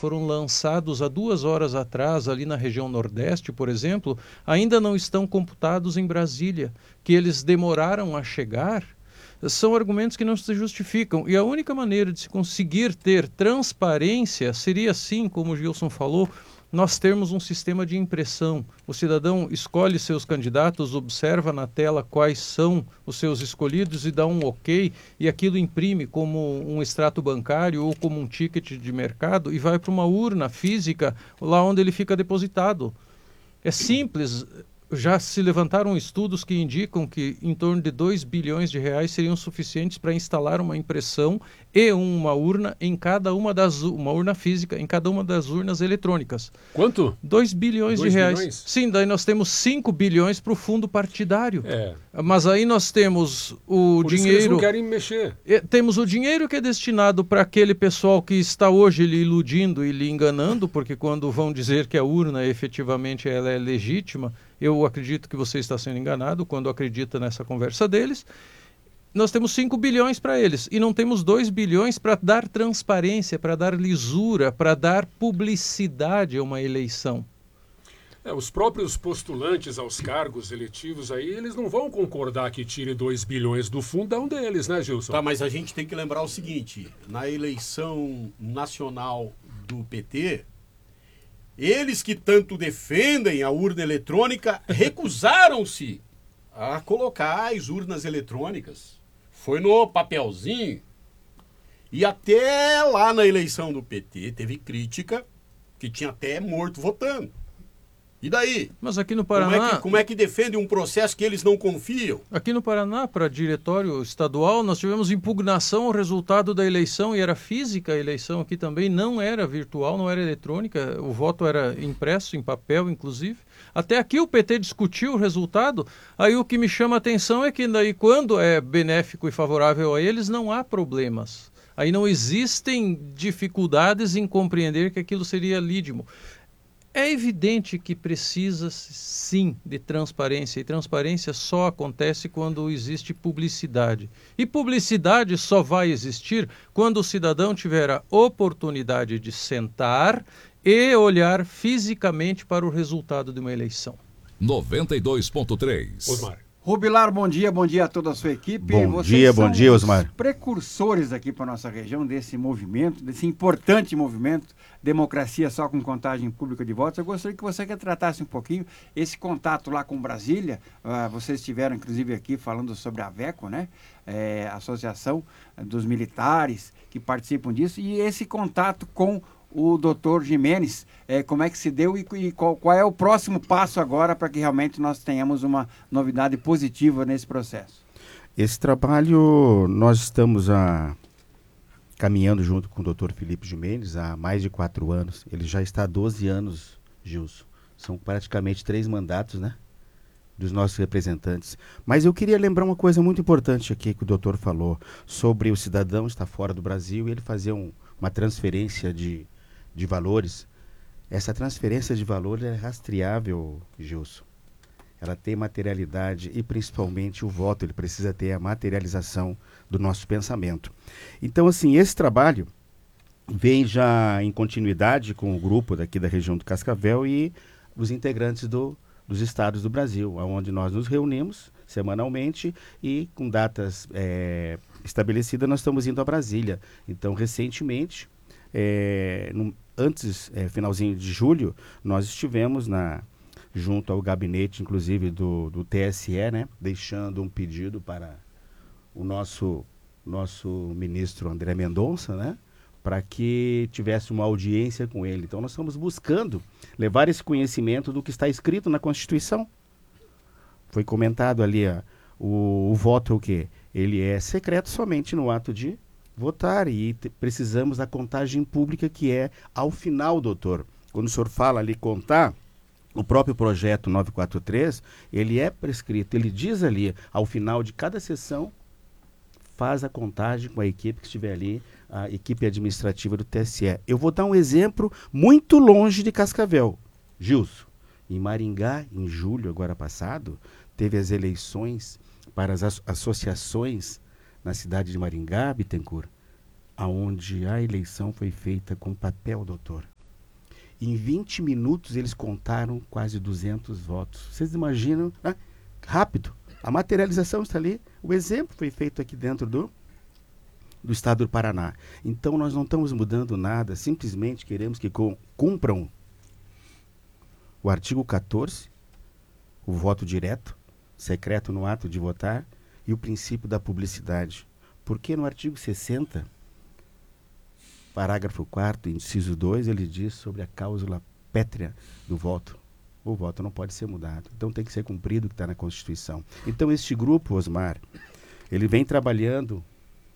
foram lançados há 2 horas atrás, ali na região Nordeste, por exemplo, ainda não estão computados em Brasília, que eles demoraram a chegar, são argumentos que não se justificam. E a única maneira de se conseguir ter transparência seria, assim, como o Gilson falou, nós termos um sistema de impressão. O cidadão escolhe seus candidatos, observa na tela quais são os seus escolhidos e dá um ok, e aquilo imprime como um extrato bancário ou como um ticket de mercado e vai para uma urna física, lá onde ele fica depositado. É simples. Já se levantaram estudos que indicam que em torno de 2 bilhões de reais seriam suficientes para instalar uma impressão e uma urna em cada uma uma urna física em cada uma das urnas eletrônicas. Quanto? 2 bilhões de reais. Bilhões? Sim, daí nós temos 5 bilhões para o fundo partidário. É. Mas aí nós temos o Por dinheiro. isso que eles não querem mexer. Temos o dinheiro que é destinado para aquele pessoal que está hoje lhe iludindo e lhe enganando, porque quando vão dizer que a urna efetivamente ela é legítima, eu acredito que você está sendo enganado quando acredita nessa conversa deles. Nós temos 5 bilhões para eles e não temos 2 bilhões para dar transparência, para dar lisura, para dar publicidade a uma eleição. Os próprios postulantes aos cargos eletivos aí, eles não vão concordar que tire 2 bilhões do fundão deles, né, Gilson? Tá, mas a gente tem que lembrar o seguinte, na eleição nacional do PT, eles que tanto defendem a urna eletrônica recusaram-se a colocar as urnas eletrônicas. Foi no papelzinho. E até lá na eleição do PT teve crítica que tinha até morto votando. E daí? Mas aqui no Paraná... Como é que defende um processo que eles não confiam? Aqui no Paraná, para diretório estadual, nós tivemos impugnação ao resultado da eleição e era física a eleição aqui também, não era virtual, não era eletrônica, o voto era impresso, em papel, inclusive. Até aqui o PT discutiu o resultado, aí o que me chama a atenção é que daí, quando é benéfico e favorável a eles, não há problemas. Aí não existem dificuldades em compreender que aquilo seria lídimo. É evidente que precisa, sim, de transparência, e transparência só acontece quando existe publicidade. E publicidade só vai existir quando o cidadão tiver a oportunidade de sentar e olhar fisicamente para o resultado de uma eleição. 92.3. Osmar. Rubilar, bom dia a toda a sua equipe. Bom dia, Osmar. Precursores aqui para a nossa região desse movimento, desse importante movimento, democracia só com contagem pública de votos. Eu gostaria que você tratasse um pouquinho esse contato lá com Brasília. Vocês estiveram, inclusive, aqui falando sobre a AVECO, né? A Associação dos Militares que participam disso, e esse contato com o doutor Gimenez, como é que se deu e qual é o próximo passo agora para que realmente nós tenhamos uma novidade positiva nesse processo? Esse trabalho nós estamos caminhando junto com o doutor Felipe Gimenez há mais de 4 anos. Ele já está há 12 anos, Gilson. São praticamente 3 mandatos, né? Dos nossos representantes. Mas eu queria lembrar uma coisa muito importante aqui que o doutor falou sobre o cidadão estar fora do Brasil e ele fazer uma transferência de valores. Essa transferência de valores é rastreável, Gilson. Ela tem materialidade e principalmente o voto, ele precisa ter a materialização do nosso pensamento. Então, assim, esse trabalho vem já em continuidade com o grupo daqui da região do Cascavel e os integrantes dos estados do Brasil, onde nós nos reunimos semanalmente e com datas estabelecidas nós estamos indo a Brasília. Então, recentemente, finalzinho de julho, nós estivemos junto ao gabinete, inclusive, do TSE, né, deixando um pedido para o nosso ministro André Mendonça, né, para que tivesse uma audiência com ele. Então, nós estamos buscando levar esse conhecimento do que está escrito na Constituição. Foi comentado ali, o voto é o quê? Ele é secreto somente no ato de votar e precisamos da contagem pública que é ao final, doutor. Quando o senhor fala ali contar, o próprio projeto 943, ele é prescrito, ele diz ali, ao final de cada sessão, faz a contagem com a equipe que estiver ali, a equipe administrativa do TSE. Eu vou dar um exemplo muito longe de Cascavel. Gilson, em Maringá, em julho agora passado, teve as eleições para as associações na cidade de Maringá, Bittencourt, aonde a eleição foi feita com papel, doutor. Em 20 minutos eles contaram quase 200 votos. Vocês imaginam? Né? Rápido. A materialização está ali. O exemplo foi feito aqui dentro do estado do Paraná. Então nós não estamos mudando nada, simplesmente queremos que cumpram o artigo 14, o voto direto, secreto no ato de votar, e o princípio da publicidade. Porque no artigo 60, parágrafo 4º, inciso 2, ele diz sobre a cláusula pétrea do voto. O voto não pode ser mudado. Então tem que ser cumprido o que está na Constituição. Então este grupo, Osmar, ele vem trabalhando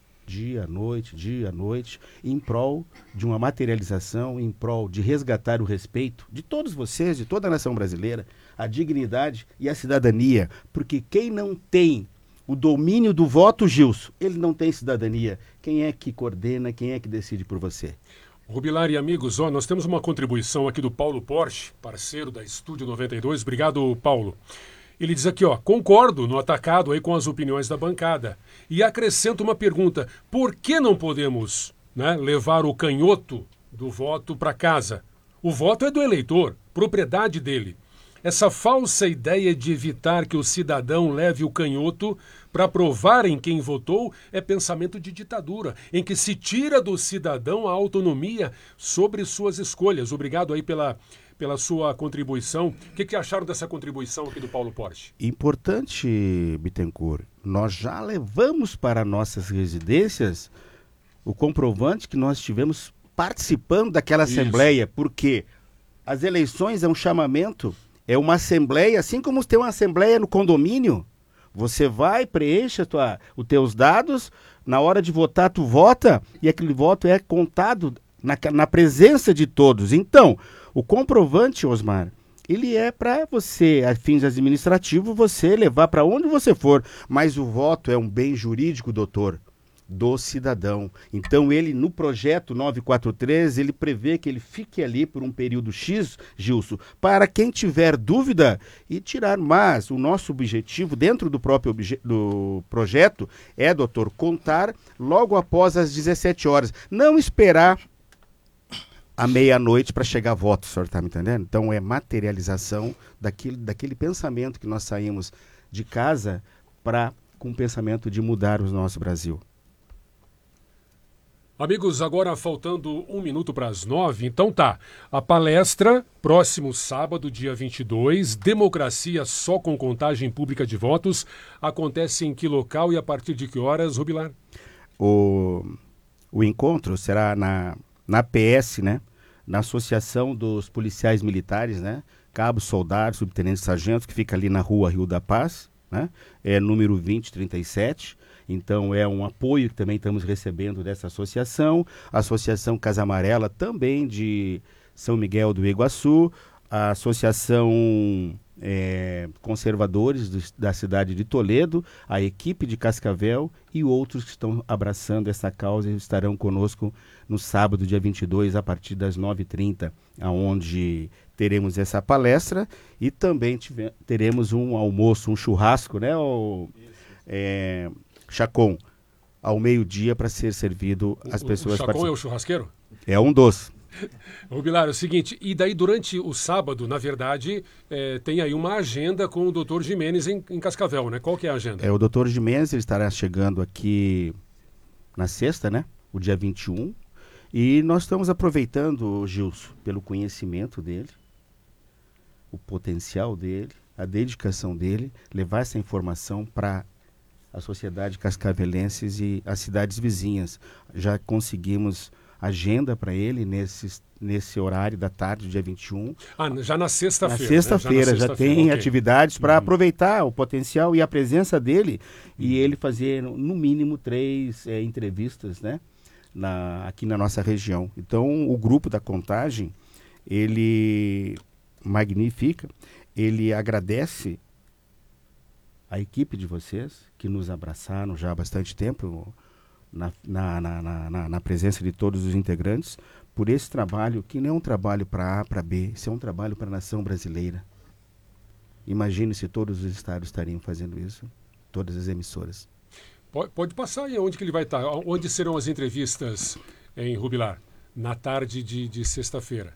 dia a noite, em prol de uma materialização, em prol de resgatar o respeito de todos vocês, de toda a nação brasileira, a dignidade e a cidadania. Porque quem não tem o domínio do voto, Gilson, ele não tem cidadania. Quem é que coordena, quem é que decide por você? Rubilar e amigos, nós temos uma contribuição aqui do Paulo Porsche, parceiro da Estúdio 92. Obrigado, Paulo. Ele diz aqui, concordo no atacado aí com as opiniões da bancada. E acrescenta uma pergunta: por que não podemos, levar o canhoto do voto para casa? O voto é do eleitor, propriedade dele. Essa falsa ideia de evitar que o cidadão leve o canhoto para provar em quem votou é pensamento de ditadura, em que se tira do cidadão a autonomia sobre suas escolhas. Obrigado aí pela sua contribuição. O que acharam dessa contribuição aqui do Paulo Porsche? Importante, Bittencourt, nós já levamos para nossas residências o comprovante que nós estivemos participando daquela assembleia, porque as eleições é um chamamento, é uma assembleia, assim como tem uma assembleia no condomínio. Você vai, preenche os teus dados, na hora de votar tu vota, e aquele voto é contado na presença de todos. Então, o comprovante, Osmar, ele é para você, a fins administrativos, você levar para onde você for. Mas o voto é um bem jurídico, doutor, do cidadão. Então, ele, no projeto 943, ele prevê que ele fique ali por um período X, Gilson, para quem tiver dúvida e tirar. Mas o nosso objetivo, dentro do próprio do projeto, é, doutor, contar logo após as 17 horas. Não esperar à meia-noite para chegar a voto, o senhor está me entendendo? Então é materialização daquele pensamento que nós saímos de casa com o pensamento de mudar o nosso Brasil. Amigos, agora faltando 1 minuto para as 9, então tá. A palestra, próximo sábado, dia 22, Democracia só com contagem pública de votos, acontece em que local e a partir de que horas, Rubilar? O encontro será na PS, na Associação dos Policiais Militares, Cabo, Soldado, Subtenente, Sargento, que fica ali na Rua Rio da Paz, é número 2037. Então é um apoio que também estamos recebendo dessa associação. A Associação Casa Amarela, também de São Miguel do Iguaçu, a Associação Conservadores da cidade de Toledo, a equipe de Cascavel e outros que estão abraçando essa causa e estarão conosco no sábado, dia 22, a partir das 9h30, onde teremos essa palestra e também teremos um almoço, um churrasco, Chacon, ao meio-dia para ser servido às pessoas. O Chacon é o churrasqueiro? É um dos. Rubilar, é o seguinte, e daí durante o sábado, na verdade, tem aí uma agenda com o Dr. Jimenez em Cascavel, Qual que é a agenda? O Dr. Jimenez, ele estará chegando aqui na sexta, o dia 21, e nós estamos aproveitando, Gilson, pelo conhecimento dele, o potencial dele, a dedicação dele, levar essa informação para a sociedade cascavelenses e as cidades vizinhas. Já conseguimos agenda para ele nesse horário da tarde, dia 21. Já na sexta-feira. Na sexta-feira, já tem okay. Atividades para aproveitar o potencial e a presença dele e ele fazer, no mínimo, 3 entrevistas, aqui na nossa região. Então, o grupo da contagem, ele magnifica, ele agradece a equipe de vocês, que nos abraçaram já há bastante tempo, na presença de todos os integrantes, por esse trabalho, que não é um trabalho para A, para B, isso é um trabalho para a nação brasileira. Imagine se todos os estados estariam fazendo isso, todas as emissoras. Pode passar aí onde que ele vai estar, onde serão as entrevistas em Rubilar, na tarde de sexta-feira.